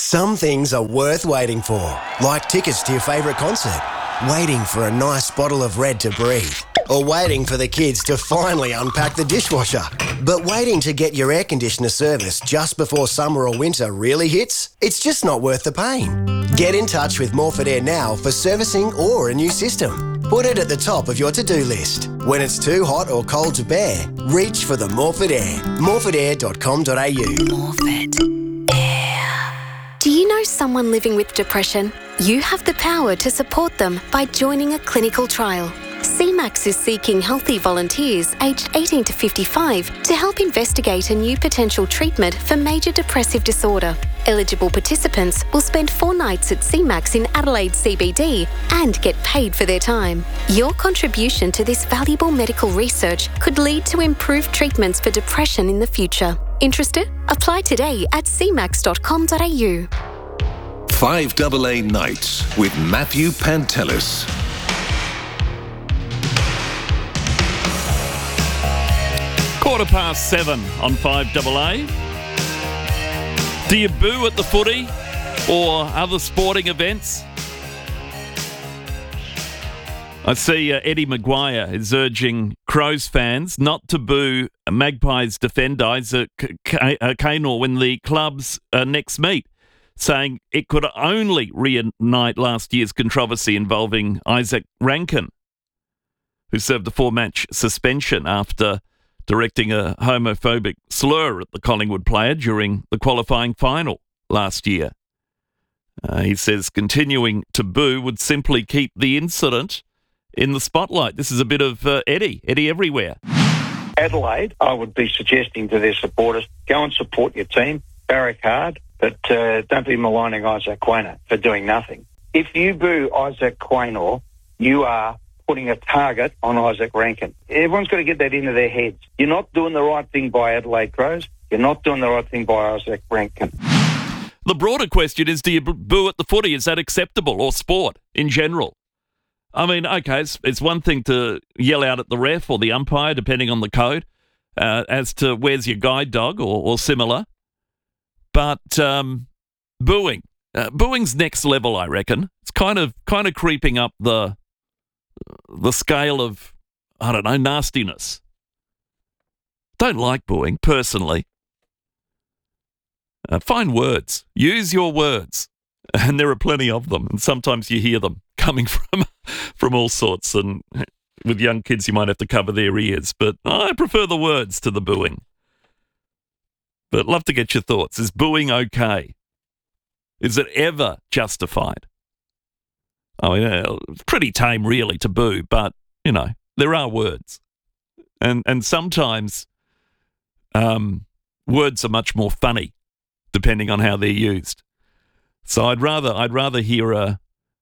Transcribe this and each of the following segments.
Some things are worth waiting for, like tickets to your favourite concert, waiting for a nice bottle of Red to breathe, or waiting for the kids to finally unpack the dishwasher. But waiting to get your air conditioner serviced just before summer or winter really hits? It's just not worth the pain. Get in touch with Morford Air now for servicing or a new system. Put it at the top of your to-do list. When it's too hot or cold to bear, reach for the Morford Air. morfordair.com.au. Morford. Do you know someone living with depression? You have the power to support them by joining a clinical trial. CMAX is seeking healthy volunteers aged 18 to 55 to help investigate a new potential treatment for major depressive disorder. Eligible participants will spend 4 nights at CMAX in Adelaide CBD and get paid for their time. Your contribution to this valuable medical research could lead to improved treatments for depression in the future. Interested? Apply today at cmax.com.au. 5AA Nights with Matthew Pantelis. Quarter past 7 on 5AA. Do you boo at the footy or other sporting events? I see Eddie Maguire is urging Crows fans not to boo Magpies defender Isaac Kaynor when the clubs next meet, saying it could only reignite last year's controversy involving Isaac Rankin, who served a 4-match suspension after directing a homophobic slur at the Collingwood player during the qualifying final last year. He says continuing to boo would simply keep the incident in the spotlight. This is a bit of Eddie everywhere. Adelaide, I would be suggesting to their supporters, go and support your team, barrack hard, but don't be maligning Isaac Quaynor for doing nothing. If you boo Isaac Quaynor, you are putting a target on Isaac Rankin. Everyone's got to get that into their heads. You're not doing the right thing by Adelaide Crows. You're not doing the right thing by Isaac Rankin. The broader question is, do you boo at the footy? Is that acceptable, or sport in general? I mean, okay, it's one thing to yell out at the ref or the umpire, depending on the code, as to where's your guide dog or similar. But booing, booing's next level, I reckon. It's kind of creeping up the scale of, I don't know, nastiness. Don't like booing, personally. Find words. Use your words. And there are plenty of them. And sometimes you hear them coming from all sorts. And with young kids, you might have to cover their ears. But I prefer the words to the booing. But love to get your thoughts. Is booing okay? Is it ever justified? Oh, yeah, it's pretty tame, really, to boo, but, you know, there are words. And sometimes words are much more funny, depending on how they're used. So I'd rather hear a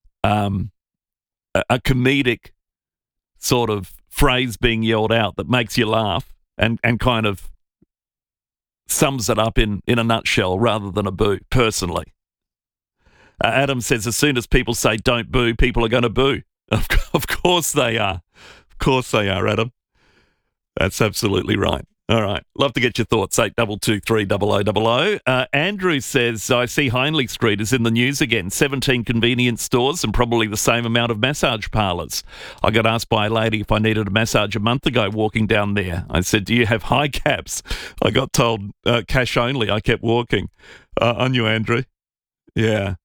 comedic sort of phrase being yelled out that makes you laugh and kind of sums it up in a nutshell rather than a boo, personally. Adam says, as soon as people say don't boo, people are going to boo. Of course they are. Of course they are, Adam. That's absolutely right. All right. Love to get your thoughts. 8223 0000. Andrew says, I see Hindley Street is in the news again. 17 convenience stores and probably the same amount of massage parlours. I got asked by a lady if I needed a massage a month ago walking down there. I said, do you have high caps? I got told cash only. I kept walking. On you, Andrew. Yeah.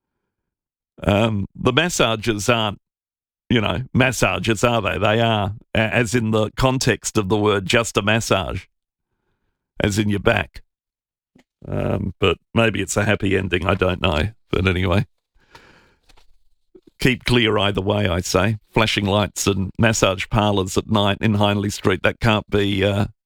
The massages aren't, massages, are they? They are, as in the context of the word, just a massage, as in your back. But maybe it's a happy ending, I don't know. But anyway, keep clear either way, I say. Flashing lights and massage parlours at night in Hindley Street, that can't be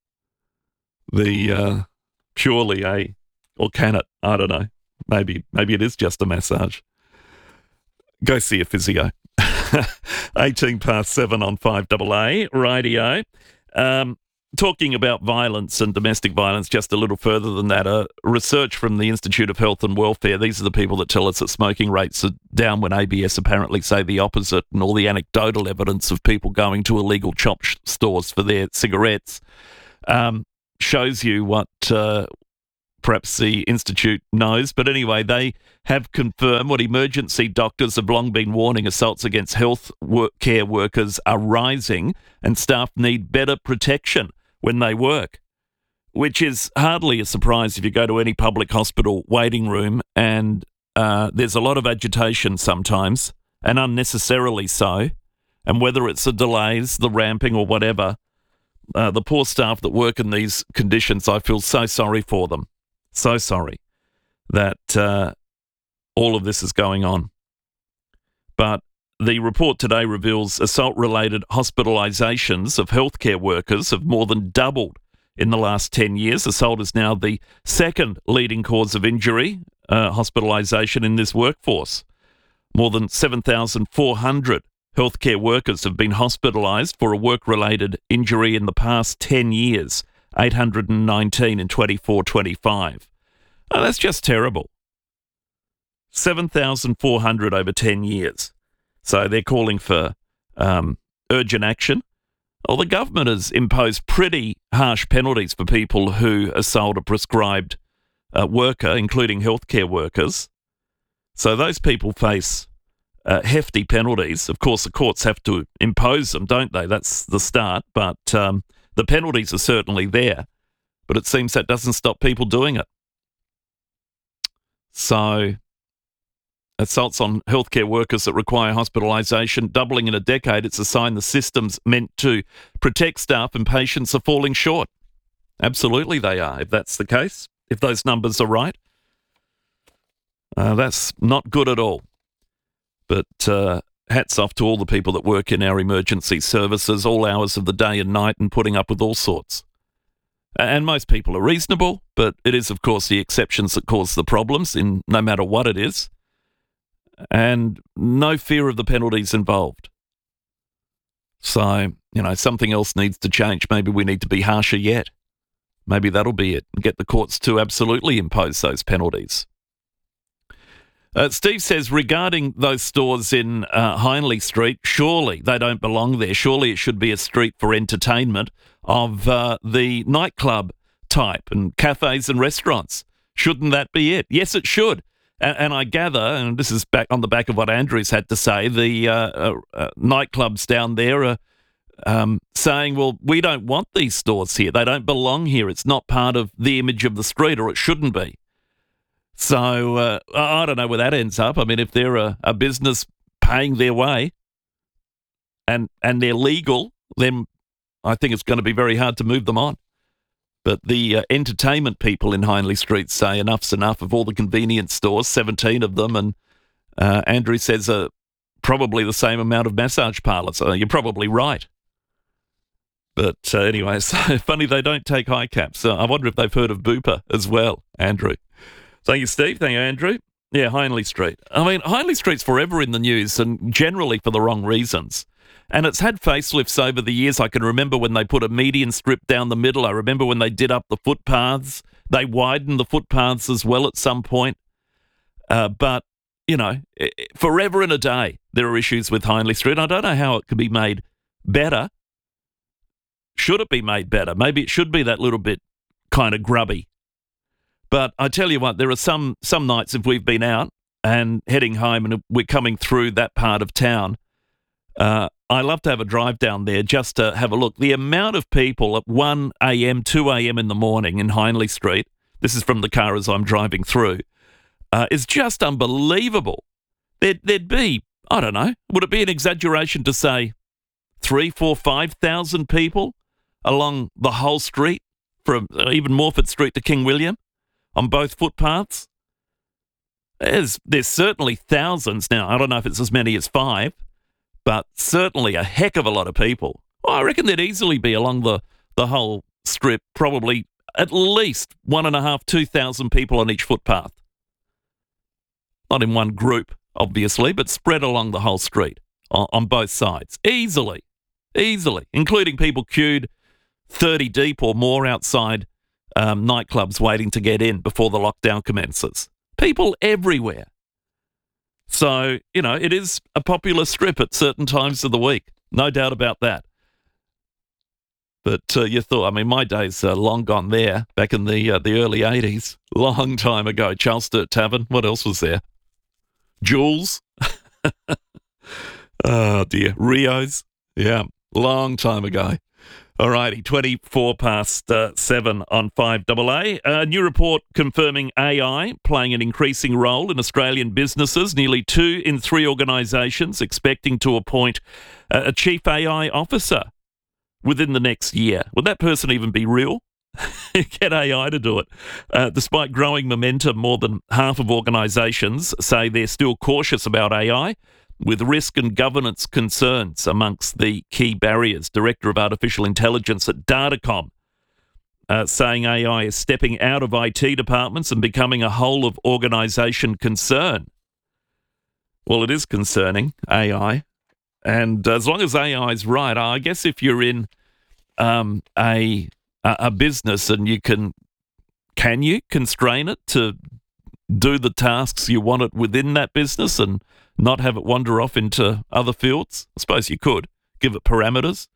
purely or can it? I don't know. Maybe it is just a massage. Go see a physio. 18 past 7 on 5AA radio. Talking about violence and domestic violence, just a little further than that, research from the Institute of Health and Welfare, these are the people that tell us that smoking rates are down when ABS apparently say the opposite, and all the anecdotal evidence of people going to illegal chop stores for their cigarettes shows you what perhaps the Institute knows. But anyway, they have confirmed what emergency doctors have long been warning: assaults against health care workers are rising and staff need better protection when they work, which is hardly a surprise if you go to any public hospital waiting room and there's a lot of agitation sometimes, and unnecessarily so. And whether it's the delays, the ramping or whatever, the poor staff that work in these conditions, I feel so sorry for them. So sorry that all of this is going on. But the report today reveals assault-related hospitalisations of healthcare workers have more than doubled in the last 10 years. Assault is now the second leading cause of injury, hospitalisation in this workforce. More than 7,400 healthcare workers have been hospitalised for a work-related injury in the past 10 years, 819 in 24-25. Oh, that's just terrible. 7,400 over 10 years. So they're calling for urgent action. Well, the government has imposed pretty harsh penalties for people who assault a prescribed worker, including healthcare workers. So those people face hefty penalties. Of course, the courts have to impose them, don't they? That's the start. But the penalties are certainly there. But it seems that doesn't stop people doing it. So assaults on healthcare workers that require hospitalisation doubling in a decade. It's a sign the systems meant to protect staff and patients are falling short. Absolutely they are, if that's the case, if those numbers are right. That's not good at all. But hats off to all the people that work in our emergency services all hours of the day and night and putting up with all sorts. And most people are reasonable, but it is, of course, the exceptions that cause the problems, in no matter what it is. And no fear of the penalties involved. So, something else needs to change. Maybe we need to be harsher yet. Maybe that'll be it. Get the courts to absolutely impose those penalties. Steve says, regarding those stores in Hindley Street, surely they don't belong there. Surely it should be a street for entertainment of the nightclub type and cafes and restaurants. Shouldn't that be it? Yes, it should. And I gather, and this is back on the back of what Andrew's had to say, the nightclubs down there are saying, well, we don't want these stores here. They don't belong here. It's not part of the image of the street, or it shouldn't be. So I don't know where that ends up. I mean, if they're a business paying their way and they're legal, then I think it's going to be very hard to move them on. But the entertainment people in Hindley Street say enough's enough of all the convenience stores, 17 of them, and Andrew says probably the same amount of massage parlours. You're probably right. But anyway, it's funny they don't take high caps. I wonder if they've heard of Bupa as well, Andrew. Thank you, Steve. Thank you, Andrew. Yeah, Hindley Street. I mean, Hindley Street's forever in the news and generally for the wrong reasons. And it's had facelifts over the years. I can remember when they put a median strip down the middle. I remember when they did up the footpaths. They widened the footpaths as well at some point. But, forever and a day, there are issues with Hindley Street. I don't know how it could be made better. Should it be made better? Maybe it should be that little bit kind of grubby. But I tell you what, there are some nights if we've been out and heading home and we're coming through that part of town, I love to have a drive down there just to have a look. The amount of people at 1 a.m., 2 a.m. in the morning in Hindley Street, this is from the car as I'm driving through, is just unbelievable. There'd be, I don't know, would it be an exaggeration to say 3,000, 4,000, 5,000 people along the whole street, from even Morford Street to King William, on both footpaths? There's certainly thousands now. I don't know if it's as many as 5, but certainly a heck of a lot of people. Well, I reckon there'd easily be along the whole strip, probably at least 1,500, 2,000 people on each footpath. Not in one group, obviously, but spread along the whole street on both sides. Easily, including people queued 30 deep or more outside nightclubs waiting to get in before the lockdown commences. People everywhere. So, it is a popular strip at certain times of the week. No doubt about that. But you thought, I mean, my days are long gone there, back in the early 80s. Long time ago. Charles Sturt Tavern. What else was there? Jules. Oh, dear. Rio's. Yeah, long time ago. All righty, 24 past 7 on 5AA. A new report confirming AI playing an increasing role in Australian businesses. Nearly 2 in 3 organisations expecting to appoint a chief AI officer within the next year. Would that person even be real? Get AI to do it. Despite growing momentum, more than half of organisations say they're still cautious about AI, with risk and governance concerns amongst the key barriers. Director of Artificial Intelligence at Datacom saying AI is stepping out of IT departments and becoming a whole of organisation concern. Well, it is concerning, AI. And as long as AI is right, I guess if you're in a business and you can you constrain it to do the tasks you want it within that business and not have it wander off into other fields? I suppose you could. Give it parameters.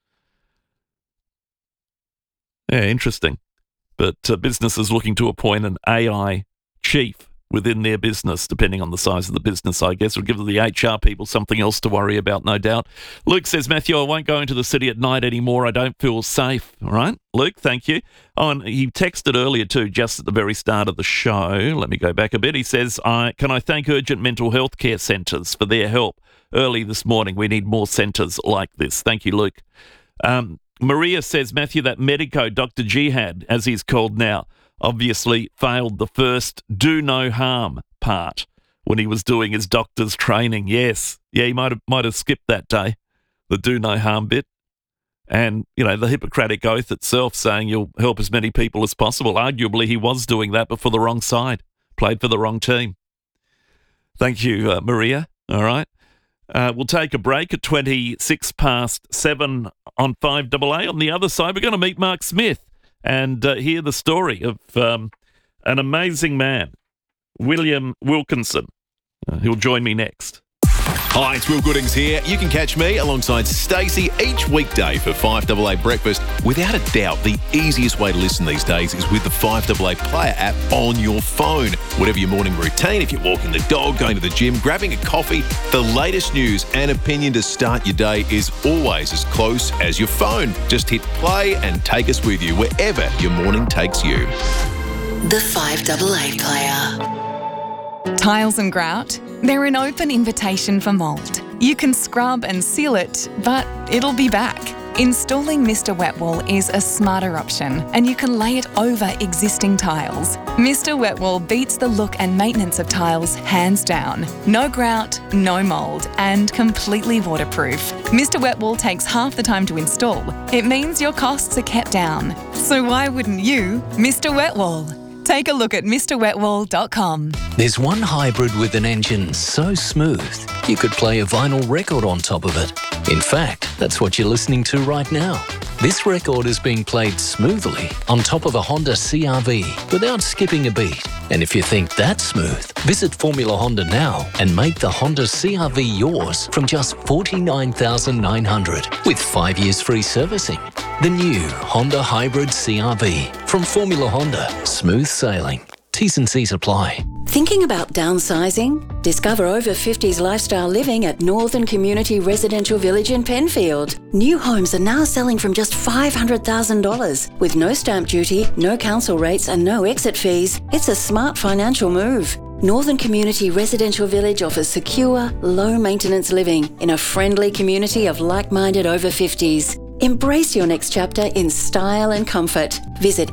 Yeah, interesting. But businesses looking to appoint an AI chief within their business, depending on the size of the business, I guess, will give the HR people something else to worry about, no doubt. Luke says, Matthew, I won't go into the city at night anymore. I don't feel safe. All right, Luke, thank you. Oh, and he texted earlier too, just at the very start of the show. Let me go back a bit. He says, can I thank Urgent Mental Health Care Centres for their help early this morning. We need more centres like this. Thank you, Luke. Maria says, Matthew, that medico Dr. Jihad, as he's called now, obviously failed the first do no harm part when he was doing his doctor's training. Yes. Yeah, he might have skipped that day, the do no harm bit. And, you know, the Hippocratic Oath itself saying you'll help as many people as possible. Arguably, he was doing that, but for the wrong side. Played for the wrong team. Thank you, Maria. All right. We'll take a break at 26 past 7 on 5AA. On the other side, we're going to meet Mark Smith and hear the story of an amazing man, William Wilkinson. He'll join me next. Hi, it's Will Goodings here. You can catch me alongside Stacey each weekday for 5AA Breakfast. Without a doubt, the easiest way to listen these days is with the 5AA Player app on your phone. Whatever your morning routine, if you're walking the dog, going to the gym, grabbing a coffee, the latest news and opinion to start your day is always as close as your phone. Just hit play and take us with you wherever your morning takes you. The 5AA Player. Tiles and grout, they're an open invitation for mould. You can scrub and seal it, but it'll be back. Installing Mr. Wet Wall is a smarter option, and you can lay it over existing tiles. Mr. Wet Wall beats the look and maintenance of tiles hands down. No grout, no mould, and completely waterproof. Mr. Wet Wall takes half the time to install. It means your costs are kept down. So why wouldn't you, Mr. Wet Wall? Take a look at MrWetWall.com. There's one hybrid with an engine so smooth, you could play a vinyl record on top of it. In fact, that's what you're listening to right now. This record is being played smoothly on top of a Honda CR-V without skipping a beat. And if you think that's smooth, visit Formula Honda now and make the Honda CR-V yours from just $49,900 with 5 years free servicing. The new Honda Hybrid CR-V from Formula Honda. Smooth sailing. T's and C's apply. Thinking about downsizing? Discover over 50s lifestyle living at Northern Community Residential Village in Penfield. New homes are now selling from just $500,000. With no stamp duty, no council rates and no exit fees, it's a smart financial move. Northern Community Residential Village offers secure, low-maintenance living in a friendly community of like-minded over 50s. Embrace your next chapter in style and comfort. Visit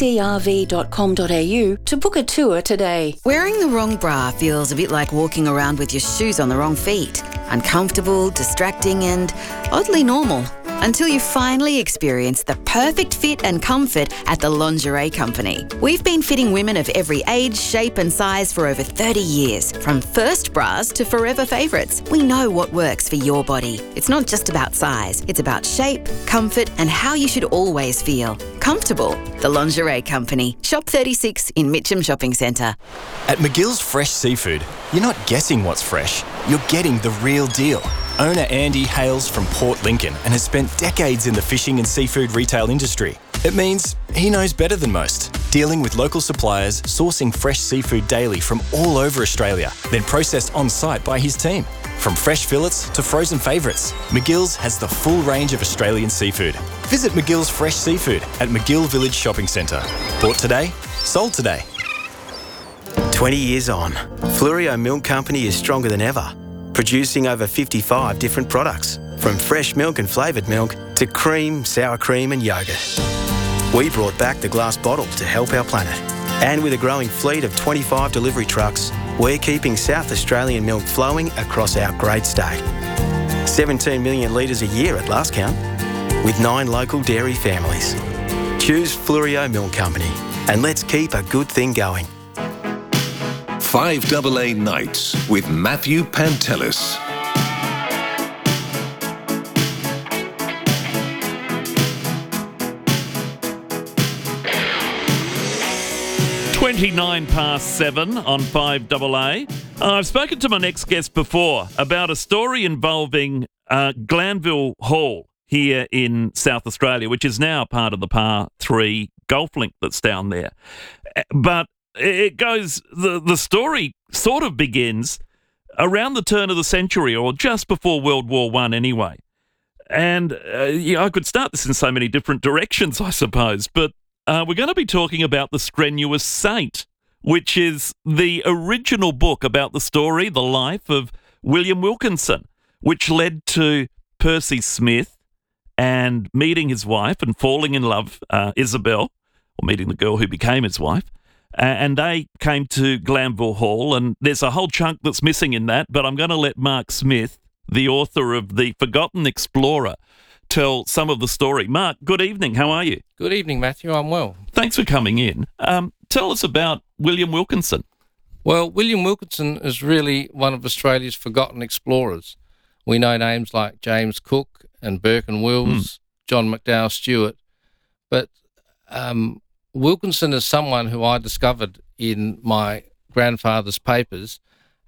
ncrv.com.au to book a tour today. Wearing the wrong bra feels a bit like walking around with your shoes on the wrong feet. Uncomfortable, distracting, and oddly normal. Until you finally experience the perfect fit and comfort at the Lingerie Company. We've been fitting women of every age, shape and size for over 30 years. From first bras to forever favourites, we know what works for your body. It's not just about size, it's about shape, comfort and how you should always feel. Comfortable. The Lingerie Company. Shop 36 in Mitcham Shopping Centre. At McGill's Fresh Seafood, you're not guessing what's fresh, you're getting the real deal. Owner Andy hails from Port Lincoln and has spent decades in the fishing and seafood retail industry. It means he knows better than most, dealing with local suppliers, sourcing fresh seafood daily from all over Australia, then processed on-site by his team. From fresh fillets to frozen favourites, McGill's has the full range of Australian seafood. Visit McGill's Fresh Seafood at McGill Village Shopping Centre. Bought today, sold today. 20 years on, Fluorio Milk Company is stronger than ever, producing over 55 different products, from fresh milk and flavoured milk to cream, sour cream and yoghurt. We brought back the glass bottle to help our planet. And with a growing fleet of 25 delivery trucks, we're keeping South Australian milk flowing across our great state. 17 million litres a year at last count, with 9 local dairy families. Choose Fluorio Milk Company, and let's keep a good thing going. 5AA Nights with Matthew Pantelis. $7 on 5AA. I've spoken to my next guest before about a story involving Glanville Hall here in South Australia, which is now part of the Par 3 golf link that's down there. But it goes, the story sort of begins around the turn of the century, or just before World War I anyway. And I could start this in so many different directions, I suppose, but we're going to be talking about The Strenuous Saint, which is the original book about the story, the life of William Wilkinson, which led to Percy Smith and meeting his wife and falling in love, Isabel, or meeting the girl who became his wife. And they came to Glanville Hall, and there's a whole chunk that's missing in that, but I'm going to let Mark Smith, the author of The Forgotten Explorer, tell some of the story. Mark, good evening. How are you? Good evening, Matthew. I'm well. Thanks for coming in. Tell us about William Wilkinson. Well, William Wilkinson is really one of Australia's forgotten explorers. We know names like James Cook and Burke and Wills, John McDowell Stewart, but Wilkinson is someone who I discovered in my grandfather's papers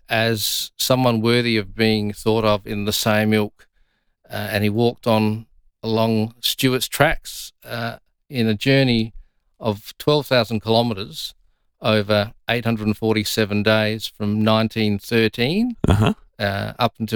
as someone worthy of being thought of in the same ilk, and he walked on along Stewart's tracks in a journey of 12,000 kilometres over 847 days from 1913 up until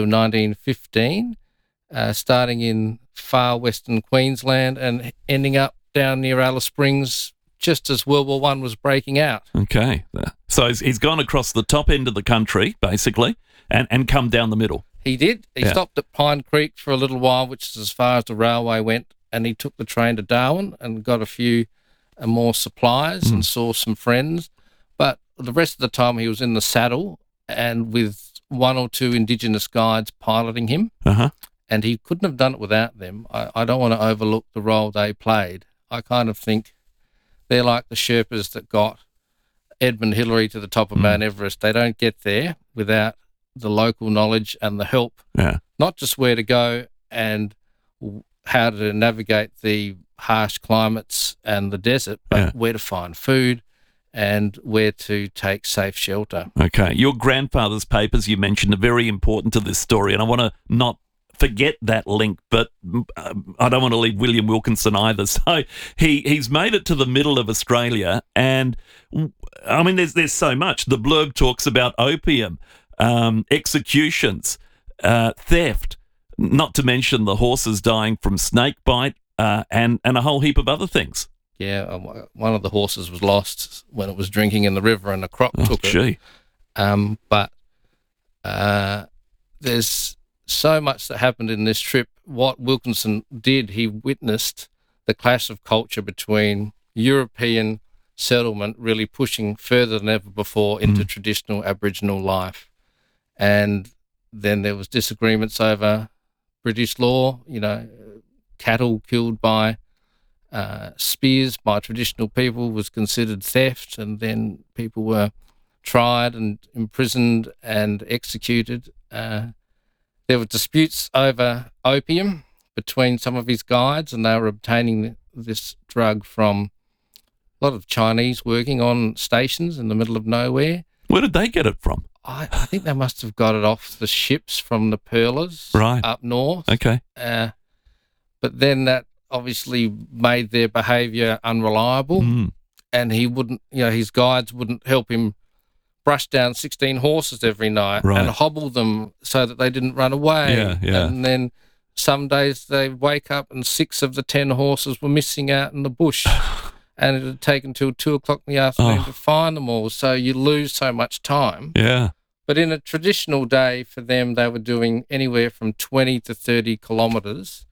1915, starting in far western Queensland and ending up down near Alice Springs just as World War I was breaking out. Okay. So he's gone across the top end of the country, basically, and come down the middle. He did. He stopped at Pine Creek for a little while, which is as far as the railway went, and he took the train to Darwin and got a few more supplies and saw some friends. But the rest of the time he was in the saddle and with 1 or 2 Indigenous guides piloting him, and he couldn't have done it without them. I don't want to overlook the role they played. I kind of think they're like the Sherpas that got Edmund Hillary to the top of Mount Everest. They don't get there without the local knowledge and the help, not just where to go and how to navigate the harsh climates and the desert, but where to find food and where to take safe shelter. Okay. Your grandfather's papers you mentioned are very important to this story, and I want to not forget that link, but I don't want to leave William Wilkinson either. So he's made it to the middle of Australia, and I mean, there's so much. The blurb talks about opium, executions, theft, not to mention the horses dying from snake bite, and a whole heap of other things. Yeah, one of the horses was lost when it was drinking in the river, and a croc took it. But there's so much that happened in this trip. What Wilkinson did, he witnessed the clash of culture between European settlement really pushing further than ever before into traditional Aboriginal life. And then there was disagreements over British law, cattle killed by spears by traditional people was considered theft, and then people were tried and imprisoned and executed. There were disputes over opium between some of his guides, and they were obtaining this drug from a lot of Chinese working on stations in the middle of nowhere. Where did they get it from? I think they must have got it off the ships from the pearlers up north. Okay. But then that obviously made their behaviour unreliable, and he wouldn't, his guides wouldn't help him brush down 16 horses every night and hobble them so that they didn't run away. Yeah. And then some days they'd wake up and 6 of the 10 horses were missing out in the bush. And it had taken till 2 o'clock in the afternoon to find them all. So you lose so much time. Yeah. But in a traditional day for them, they were doing anywhere from 20 to 30 kilometres,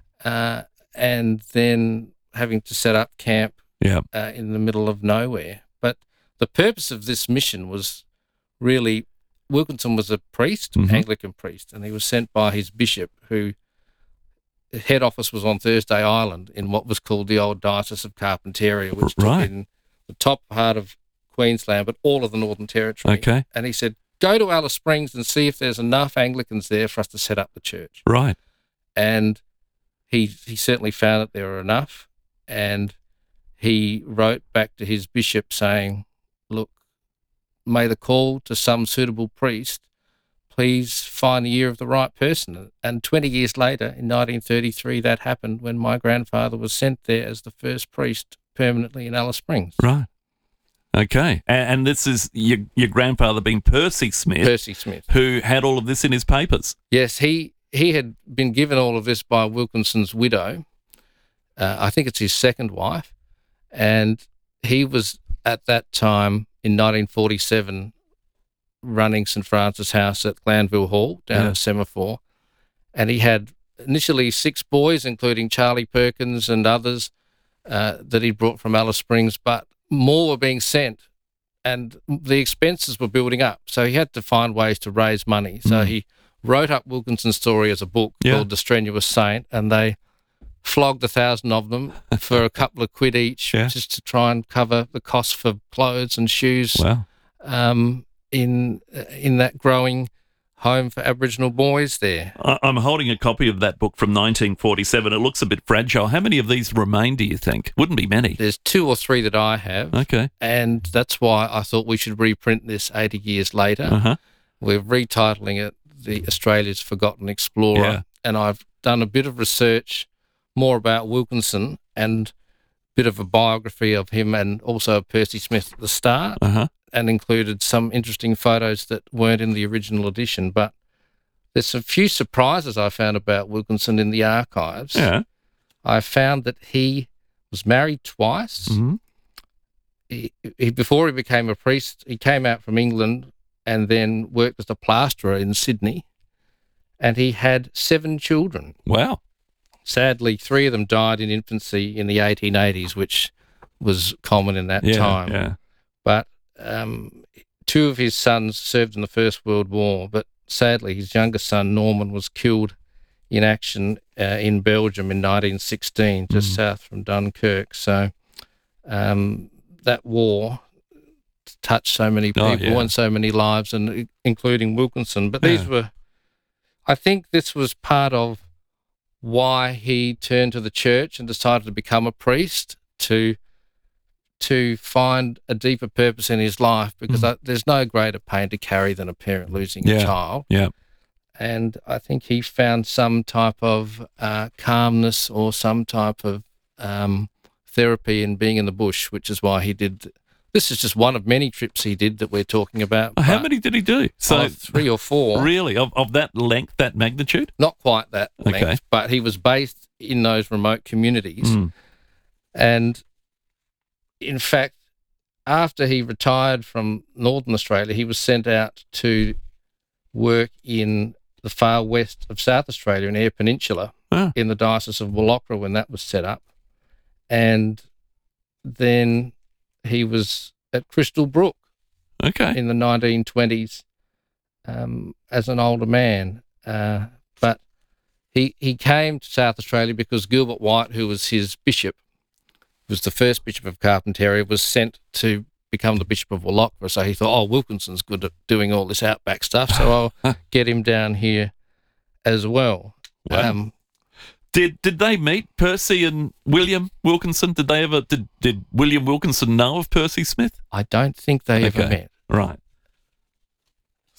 and then having to set up camp in the middle of nowhere. But the purpose of this mission was really, Wilkinson was a priest, Anglican priest, and he was sent by his bishop, who head office was on Thursday Island in what was called the old Diocese of Carpentaria, which took in the top part of Queensland, but all of the Northern Territory. Okay. And he said, go to Alice Springs and see if there's enough Anglicans there for us to set up the church. Right. And he certainly found that there were enough, and he wrote back to his bishop saying, look, may the call to some suitable priest please find the ear of the right person. And 20 years later, in 1933, that happened when my grandfather was sent there as the first priest permanently in Alice Springs. Right. Okay. And this is your grandfather being Percy Smith. Percy Smith. Who had all of this in his papers. Yes, he had been given all of this by Wilkinson's widow. I think it's his second wife. And he was, at that time, in 1947, running St Francis House at Glanville Hall down at Semaphore. And he had initially 6 boys, including Charlie Perkins and others that he brought from Alice Springs, but more were being sent and the expenses were building up. So he had to find ways to raise money. So he wrote up Wilkinson's story as a book called The Strenuous Saint, and they flogged 1,000 of them for a couple of quid each just to try and cover the cost for clothes and shoes. Wow. In that growing home for Aboriginal boys there. I'm holding a copy of that book from 1947. It looks a bit fragile. How many of these remain, do you think? Wouldn't be many. There's 2 or 3 that I have. Okay. And that's why I thought we should reprint this 80 years later. We're retitling it The Australia's Forgotten Explorer. Yeah. And I've done a bit of research more about Wilkinson and a bit of a biography of him, and also of Percy Smith at the start. And included some interesting photos that weren't in the original edition. But there's a few surprises I found about Wilkinson in the archives. Yeah. I found that he was married twice. He, before he became a priest, he came out from England and then worked as a plasterer in Sydney. And he had 7 children. Wow. Sadly, 3 of them died in infancy in the 1880s, which was common in that time. Yeah. But 2 of his sons served in the First World War, but sadly his youngest son, Norman, was killed in action in Belgium in 1916, just south from Dunkirk. So that war touched so many people and so many lives, and including Wilkinson. But these were, I think this was part of why he turned to the church and decided to become a priest, to find a deeper purpose in his life, because there's no greater pain to carry than a parent losing a child. Yeah. And I think he found some type of calmness or some type of therapy in being in the bush, which is why he did. This is just one of many trips he did that we're talking about. How many did he do? So 3 or 4. Really? Of that length, that magnitude? Not quite that length, but he was based in those remote communities. And in fact, after he retired from Northern Australia, he was sent out to work in the far west of South Australia, in Eyre Peninsula, in the Diocese of Wallachra when that was set up. And then he was at Crystal Brook in the 1920s as an older man. But he came to South Australia because Gilbert White, who was his bishop, was the first bishop of Carpentaria, was sent to become the Bishop of Wallachra. So he thought, Wilkinson's good at doing all this outback stuff, so I'll get him down here as well. Wow. Did they meet, Percy and William Wilkinson? Did they ever? Did William Wilkinson know of Percy Smith? I don't think they ever met. Right.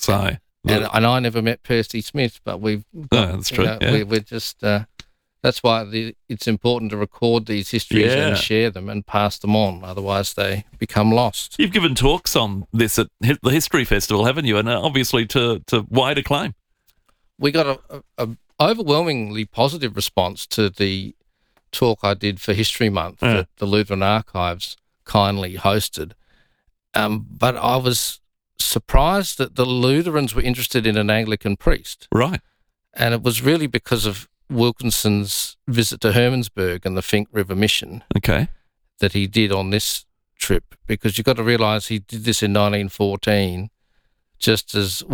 So, and I never met Percy Smith, but we've got, that's true. Yeah. We're just that's why it's important to record these histories and share them and pass them on. Otherwise, they become lost. You've given talks on this at the History Festival, haven't you? And obviously to wide acclaim. We got a overwhelmingly positive response to the talk I did for History Month that the Lutheran Archives kindly hosted. But I was surprised that the Lutherans were interested in an Anglican priest. Right. And it was really because of Wilkinson's visit to Hermannsburg and the Fink River Mission that he did on this trip, because you've got to realise he did this in 1914 just as